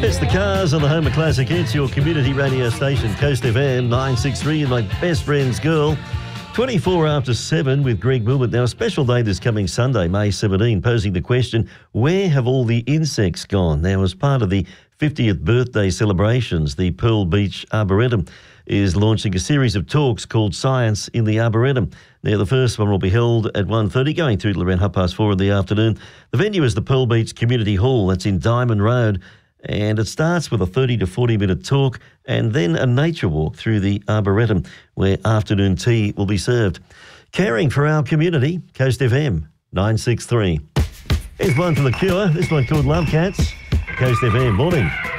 It's the Cars on the home of classic hits, your community radio station, Coast FM 963, and my best friend's girl. 24 after 7 with Greg Wilmot. Now, a special day this coming Sunday, May 17, posing the question, where have all the insects gone? Now, as part of the 50th birthday celebrations, the Pearl Beach Arboretum is launching a series of talks called Science in the Arboretum. Now, the first one will be held at 1:30, going through till around 4:30 in the afternoon. The venue is the Pearl Beach Community Hall. That's in Diamond Road. And it starts with a 30 to 40-minute talk and then a nature walk through the Arboretum where afternoon tea will be served. Caring for our community, Coast FM 963. Here's one for The Cure. This one called Love Cats. Coast FM, morning.